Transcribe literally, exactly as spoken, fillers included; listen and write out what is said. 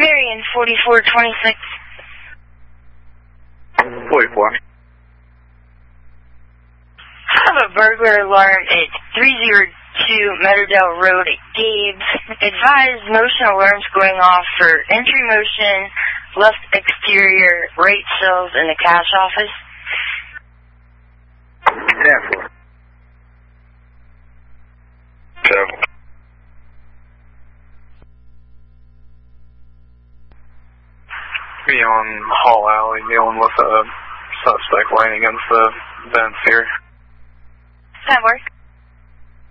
Marion, forty-four twenty-six. forty-four. I have a burglar alarm at three oh two Meadowdale Road at Gabe's. Advised motion alarms going off for entry motion, left exterior, right shelves in the cash office. ten-four. Seven. Be on Hall Alley dealing with a suspect laying against the vents here. That work.